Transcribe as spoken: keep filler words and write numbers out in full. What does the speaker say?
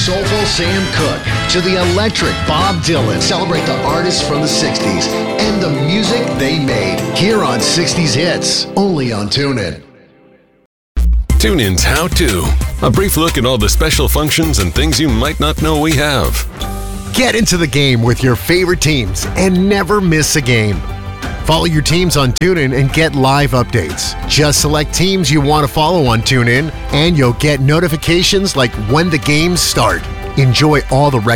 soulful Sam Cooke to the electric Bob Dylan. Celebrate the artists from the sixties and the music they made. Here on sixties Hits, only on TuneIn. TuneIn's How To. A brief look at all the special functions and things you might not know we have. Get into the game with your favorite teams and never miss a game. Follow your teams on TuneIn and get live updates. Just select teams you want to follow on TuneIn, and you'll get notifications like when the games start. Enjoy all the